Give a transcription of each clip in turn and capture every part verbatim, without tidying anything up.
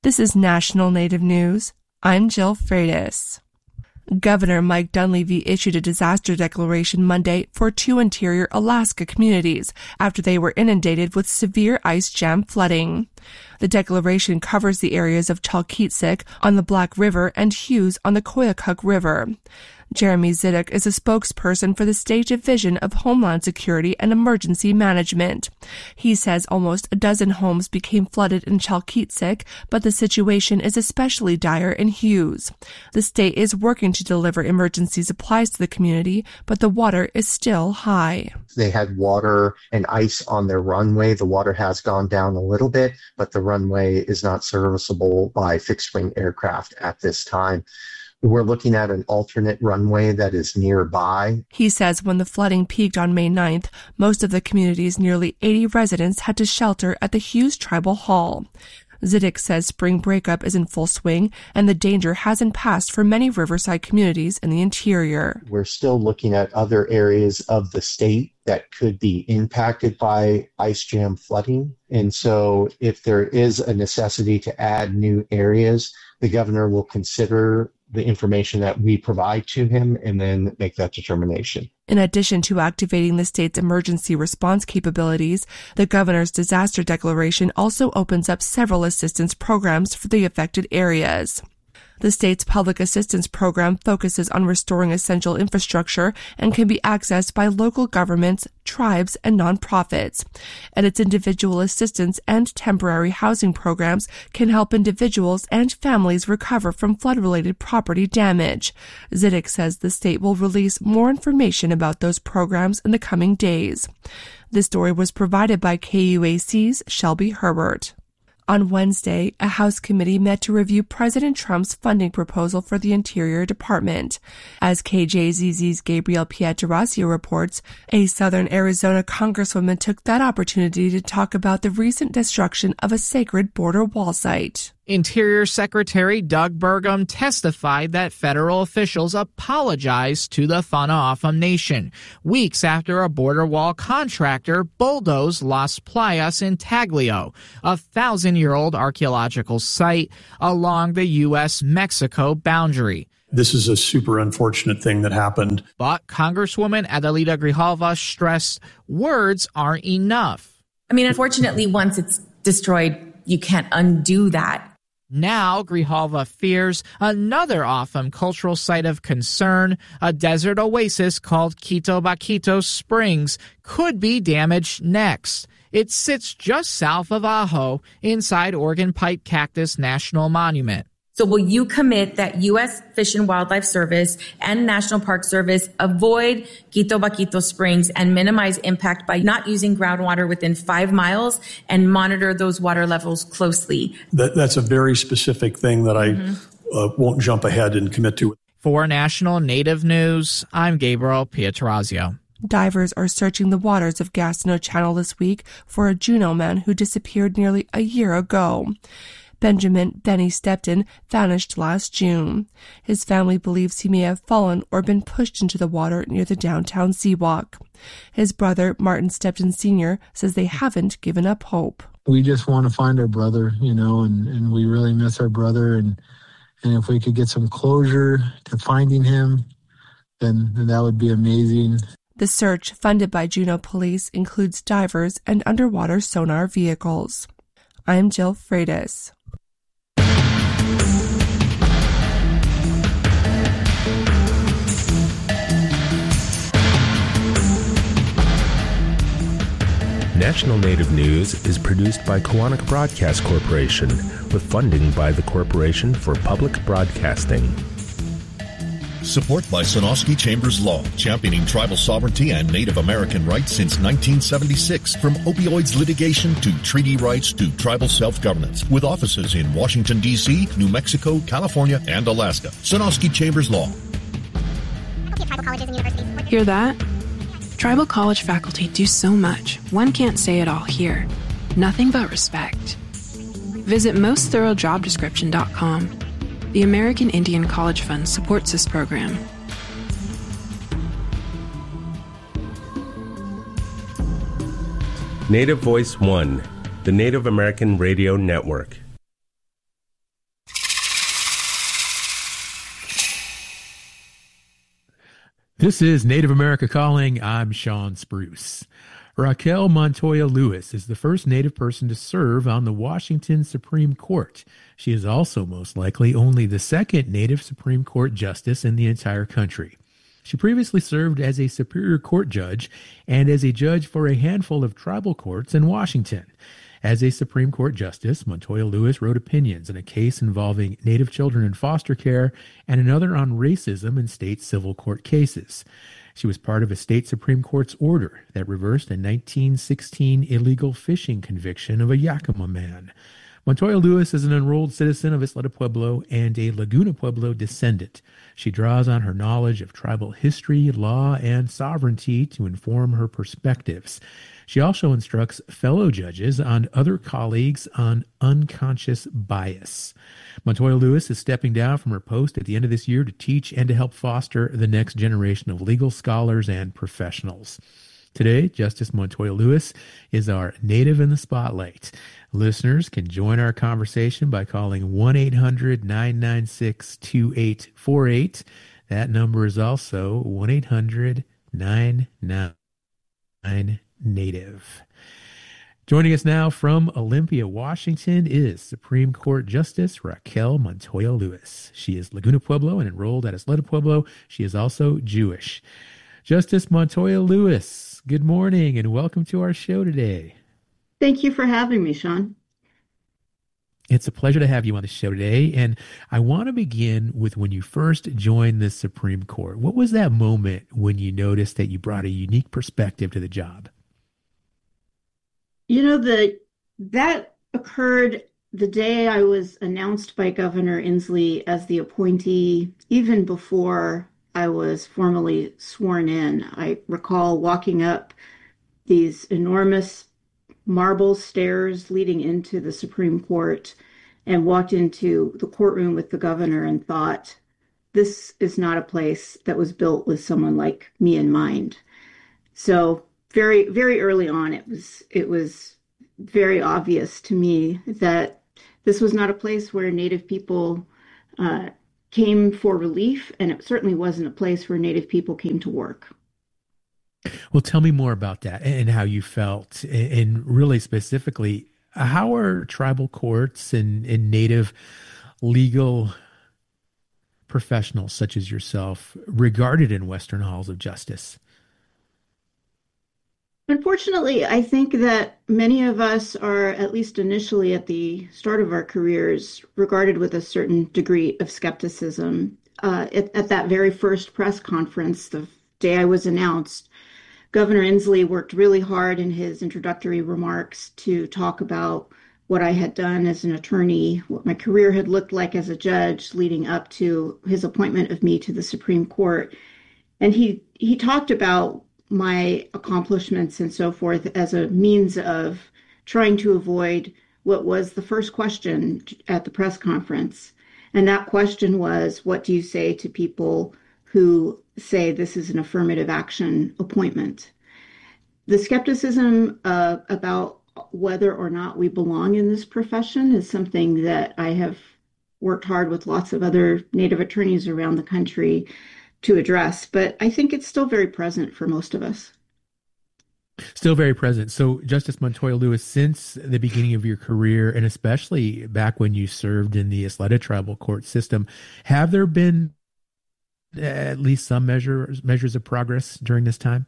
This is National Native News. I'm Jill Freitas. Governor Mike Dunleavy issued a disaster declaration Monday for two interior Alaska communities after they were inundated with severe ice jam flooding. The declaration covers the areas of Chalkitsik on the Black River and Hughes on the Koyukuk River. Jeremy Zidek is a spokesperson for the State Division of Homeland Security and Emergency Management. He says almost a dozen homes became flooded in Chalkitsik, but the situation is especially dire in Hughes. The state is working to deliver emergency supplies to the community, but the water is still high. They had water and ice on their runway. The water has gone down a little bit, but the runway is not serviceable by fixed-wing aircraft at this time. We're looking at an alternate runway that is nearby. He says when the flooding peaked on May ninth, most of the community's nearly eighty residents had to shelter at the Hughes Tribal Hall. Zidek says spring breakup is in full swing and the danger hasn't passed for many riverside communities in the interior. We're still looking at other areas of the state that could be impacted by ice jam flooding. And so if there is a necessity to add new areas, the governor will consider the information that we provide to him and then make that determination. In addition to activating the state's emergency response capabilities, the governor's disaster declaration also opens up several assistance programs for the affected areas. The state's public assistance program focuses on restoring essential infrastructure and can be accessed by local governments, tribes, and nonprofits. And its individual assistance and temporary housing programs can help individuals and families recover from flood-related property damage. Zidek says the state will release more information about those programs in the coming days. This story was provided by K U A C's Shelby Herbert. On Wednesday, a House committee met to review President Trump's funding proposal for the Interior Department. As K J Z Z's Gabriel Pietrasio reports, a Southern Arizona congresswoman took that opportunity to talk about the recent destruction of a sacred border wall site. Interior Secretary Doug Burgum testified that federal officials apologized to the Thana-Afam Nation weeks after a border wall contractor bulldozed Las Playas in Taglio, a thousand-year-old archaeological site along the U S Mexico boundary. This is a super unfortunate thing that happened. But Congresswoman Adelita Grijalva stressed words aren't enough. I mean, unfortunately, once it's destroyed, you can't undo that. Now, Grijalva fears another Afam cultural site of concern, a desert oasis called Quito Baquito Springs, could be damaged next. It sits just south of Ajo, inside Organ Pipe Cactus National Monument. So will you commit that U S Fish and Wildlife Service and National Park Service avoid Quito Baquito Springs and minimize impact by not using groundwater within five miles and monitor those water levels closely? That, that's a very specific thing that I mm-hmm. uh, won't jump ahead and commit to. For National Native News, I'm Gabriel Pietrasio. Divers are searching the waters of Gastineau Channel this week for a Juneau man who disappeared nearly a year ago. Benjamin Benny Stepton vanished last June. His family believes he may have fallen or been pushed into the water near the downtown Seawalk. His brother, Martin Stepton Senior, says they haven't given up hope. We just want to find our brother, you know, and, and we really miss our brother. And, and if we could get some closure to finding him, then, then that would be amazing. The search, funded by Juneau Police, includes divers and underwater sonar vehicles. I'm Jill Freitas. National Native News is produced by Koahnic Broadcast Corporation with funding by the Corporation for Public Broadcasting. Support by Sonosky Chambers Law, championing tribal sovereignty and Native American rights since nineteen seventy-six. From opioids litigation to treaty rights to tribal self-governance. With offices in Washington, D C, New Mexico, California, and Alaska. Sonosky Chambers Law. Hear that? Tribal college faculty do so much. One can't say it all here. Nothing but respect. Visit most thorough job description dot com. The American Indian College Fund supports this program. Native Voice One, the Native American Radio Network. This is Native America Calling. I'm Sean Spruce. Raquel Montoya Lewis is the first Native person to serve on the Washington Supreme Court. She is also most likely only the second Native Supreme Court justice in the entire country. She previously served as a Superior Court judge and as a judge for a handful of tribal courts in Washington. As a Supreme Court justice, Montoya Lewis wrote opinions in a case involving Native children in foster care and another on racism in state civil court cases. She was part of a state Supreme Court's order that reversed a nineteen sixteen illegal fishing conviction of a Yakima man. Montoya Lewis is an enrolled citizen of Isleta Pueblo and a Laguna Pueblo descendant. She draws on her knowledge of tribal history, law, and sovereignty to inform her perspectives. She also instructs fellow judges and other colleagues on unconscious bias. Montoya Lewis is stepping down from her post at the end of this year to teach and to help foster the next generation of legal scholars and professionals. Today, Justice Montoya Lewis is our Native in the Spotlight. Listeners can join our conversation by calling one eight hundred nine nine six two eight four eight. That number is also one eight hundred nine nine nine Native. Joining us now from Olympia, Washington is Supreme Court Justice Raquel Montoya Lewis. She is Laguna Pueblo and enrolled at Isleta Pueblo. She is also Jewish. Justice Montoya Lewis, good morning and welcome to our show today. Thank you for having me, Sean. It's a pleasure to have you on the show today. And I want to begin with when you first joined the Supreme Court. What was that moment when you noticed that you brought a unique perspective to the job? You know, the that occurred the day I was announced by Governor Inslee as the appointee, even before I was formally sworn in. I recall walking up these enormous marble stairs leading into the Supreme Court and walked into the courtroom with the governor and thought, this is not a place that was built with someone like me in mind. So very, very early on, it was it was very obvious to me that this was not a place where Native people uh, came for relief, and it certainly wasn't a place where Native people came to work. Well, tell me more about that and how you felt, and really specifically, how are tribal courts and, and Native legal professionals such as yourself regarded in Western halls of justice? Unfortunately, I think that many of us are, at least initially at the start of our careers, regarded with a certain degree of skepticism. Uh, at, at that very first press conference, the day I was announced, Governor Inslee worked really hard in his introductory remarks to talk about what I had done as an attorney, what my career had looked like as a judge leading up to his appointment of me to the Supreme Court. And he, he talked about my accomplishments and so forth as a means of trying to avoid what was the first question at the press conference. And that question was, what do you say to people who say this is an affirmative action appointment? The skepticism uh, about whether or not we belong in this profession is something that I have worked hard with lots of other Native attorneys around the country to address, but I think it's still very present for most of us. Still very present. So, Justice Montoya Lewis, since the beginning of your career, and especially back when you served in the Isleta tribal court system, have there been at least some measures measures of progress during this time?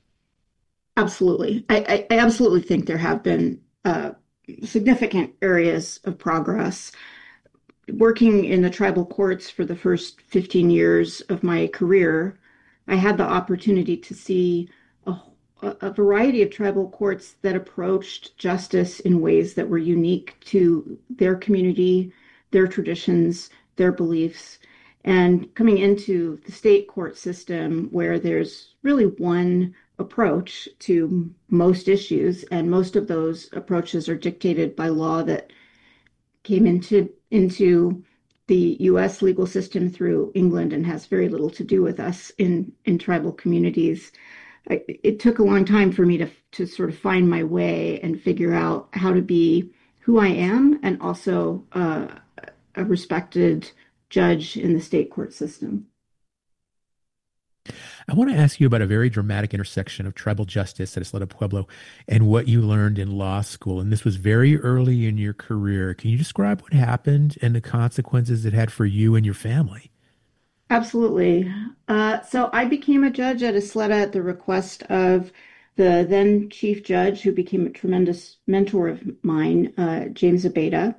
Absolutely. I, I, I absolutely think there have been uh, significant areas of progress. Working in the tribal courts for the first fifteen years of my career, I had the opportunity to see a, a variety of tribal courts that approached justice in ways that were unique to their community, their traditions, their beliefs. And coming into the state court system, where there's really one approach to most issues, and most of those approaches are dictated by law that came into into the U S legal system through England and has very little to do with us in, in tribal communities. I, it took a long time for me to, to sort of find my way and figure out how to be who I am and also uh, a respected judge in the state court system. I want to ask you about a very dramatic intersection of tribal justice at Ysleta Pueblo and what you learned in law school. And this was very early in your career. Can you describe what happened and the consequences it had for you and your family? Absolutely. Uh, so I became a judge at Ysleta at the request of the then chief judge, who became a tremendous mentor of mine, uh, James Abeyta.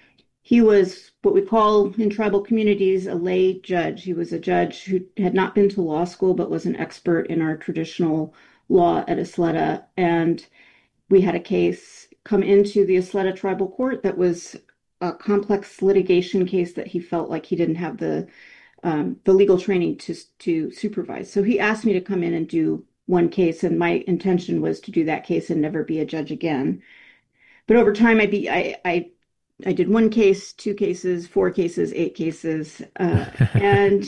He was what we call in tribal communities a lay judge. He was a judge who had not been to law school, but was an expert in our traditional law at Ysleta. And we had a case come into the Ysleta Tribal Court that was a complex litigation case that he felt like he didn't have the um, the legal training to to supervise. So he asked me to come in and do one case, and my intention was to do that case and never be a judge again. But over time, I be I. I I did one case, two cases, four cases, eight cases. Uh, and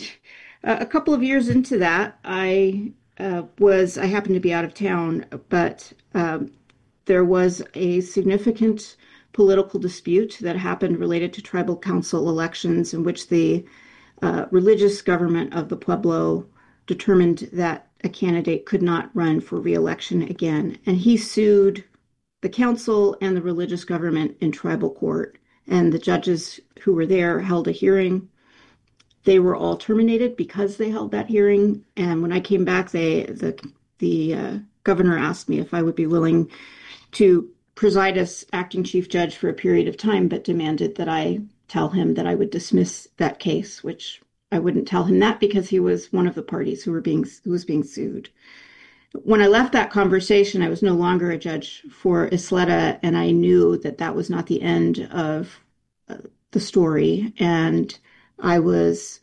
a couple of years into that, I uh, was, I happened to be out of town, but um, there was a significant political dispute that happened related to tribal council elections in which the uh, religious government of the Pueblo determined that a candidate could not run for re-election again. And he sued the council and the religious government in tribal court, and the judges who were there held a hearing. They were all terminated because they held that hearing. And when I came back, they the the uh, governor asked me if I would be willing to preside as acting chief judge for a period of time, but demanded that I tell him that I would dismiss that case, which I wouldn't tell him that because he was one of the parties who were being who was being sued. When I left that conversation, I was no longer a judge for Ysleta, and I knew that that was not the end of uh, the story. And I was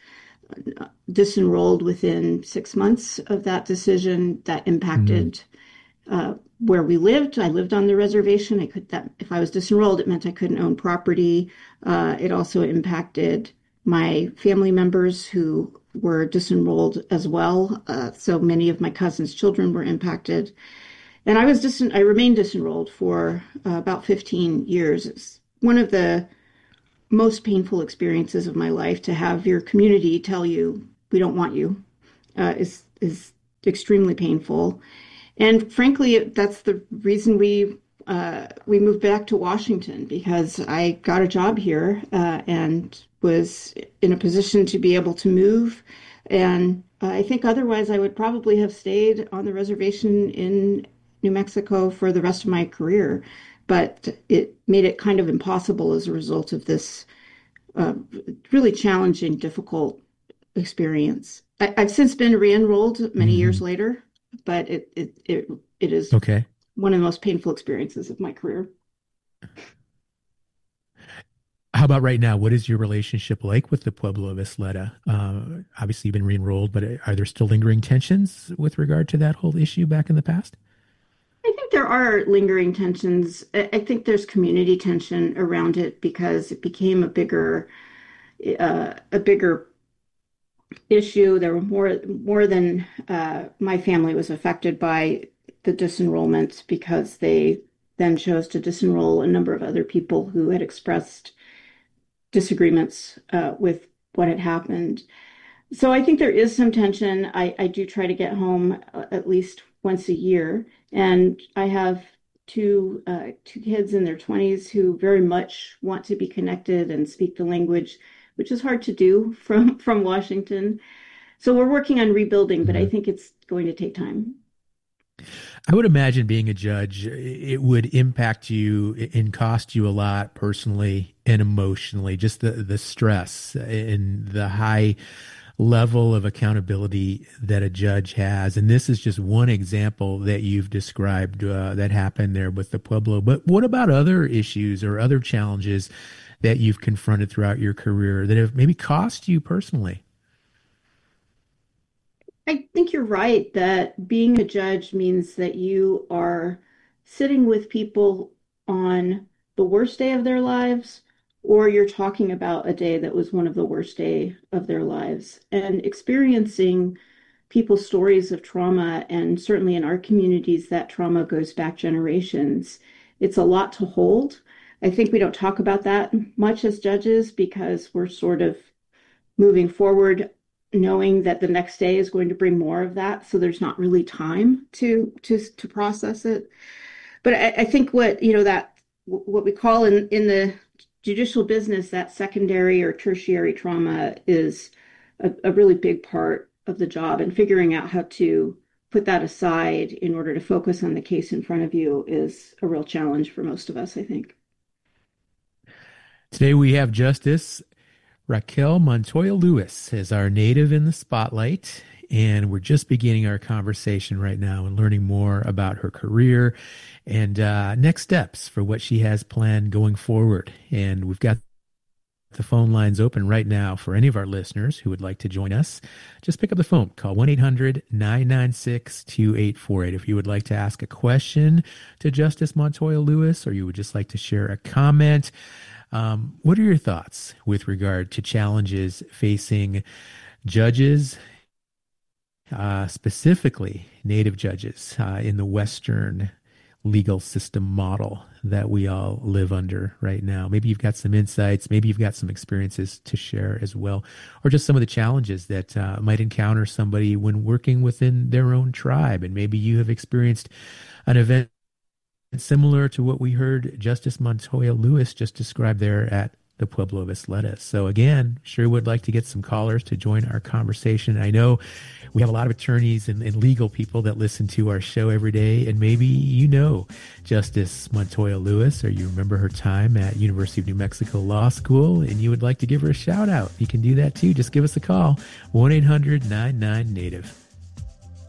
disenrolled within six months of that decision. That impacted mm-hmm. uh, where we lived. I lived on the reservation. I could that if I was disenrolled, it meant I couldn't own property. Uh, it also impacted my family members who were disenrolled as well. Uh, so many of my cousins' children were impacted. And I was dis- I remained disenrolled for uh, about fifteen years. It's one of the most painful experiences of my life to have your community tell you, we don't want you, uh, is, is extremely painful. And frankly, that's the reason we uh, we moved back to Washington, because I got a job here uh, and was in a position to be able to move. And uh, I think otherwise I would probably have stayed on the reservation in New Mexico for the rest of my career. But it made it kind of impossible as a result of this uh, really challenging, difficult experience. I, I've since been re-enrolled many mm-hmm. years later, but it, it, it, it is okay. one of the most painful experiences of my career. How about right now? What is your relationship like with the Pueblo of Ysleta? Uh, obviously, you've been re-enrolled, but are there still lingering tensions with regard to that whole issue back in the past? I think there are lingering tensions. I think there's community tension around it because it became a bigger, uh, a bigger issue. There were more, more than uh, my family was affected by the disenrollment, because they then chose to disenroll a number of other people who had expressed disagreements uh, with what had happened. So I think there is some tension. I, I do try to get home uh, at least once a year. And I have two uh, two kids in their twenties who very much want to be connected and speak the language, which is hard to do from, from Washington. So we're working on rebuilding, but I think it's going to take time. I would imagine being a judge, it would impact you and cost you a lot personally and emotionally, just the, the stress and the high level of accountability that a judge has. And this is just one example that you've described uh, that happened there with the Pueblo. But what about other issues or other challenges that you've confronted throughout your career that have maybe cost you personally? I think you're right that being a judge means that you are sitting with people on the worst day of their lives, or you're talking about a day that was one of the worst day of their lives, and experiencing people's stories of trauma. And certainly in our communities, that trauma goes back generations. It's a lot to hold. I think we don't talk about that much as judges because we're sort of moving forward knowing that the next day is going to bring more of that. So there's not really time to to to process it. But I, I think what, you know, that what we call in, in the judicial business, that secondary or tertiary trauma is a, a really big part of the job, and figuring out how to put that aside in order to focus on the case in front of you is a real challenge for most of us, I think. Today we have Justice Raquel Montoya Lewis as our native in the spotlight, and we're just beginning our conversation right now and learning more about her career and uh, next steps for what she has planned going forward. And we've got the phone lines open right now for any of our listeners who would like to join us. Just pick up the phone, call one eight hundred nine nine six two eight four eight. If you would like to ask a question to Justice Montoya Lewis, or you would just like to share a comment. Um, what are your thoughts with regard to challenges facing judges, uh, specifically Native judges, uh, in the Western legal system model that we all live under right now? Maybe you've got some insights, maybe you've got some experiences to share as well, or just some of the challenges that uh, might encounter somebody when working within their own tribe. And maybe you have experienced an event similar to what we heard Justice Montoya Lewis just described there at the Pueblo of Isleta. So again, sure would like to get some callers to join our conversation. I know we have a lot of attorneys and, and legal people that listen to our show every day, and maybe you know Justice Montoya Lewis, or you remember her time at University of New Mexico Law School, and you would like to give her a shout out. You can do that too. Just give us a call, one eight hundred nine nine native.